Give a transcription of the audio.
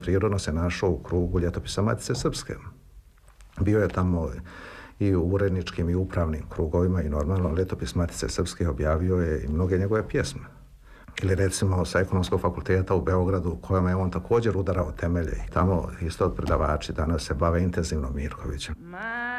Prirodno se našao u krugu ljetopisa Matice Srpske. Bio je tamo i u uredničkim i upravnim krugovima i normalno ljetopis Matice Srpske objavio je i mnoge njegove pjesme. Ili recimo sa Ekonomskog fakulteta u Beogradu u kojem je on također udarao temelje. I tamo isto predavači danas se bave intenzivno Mirkovićem.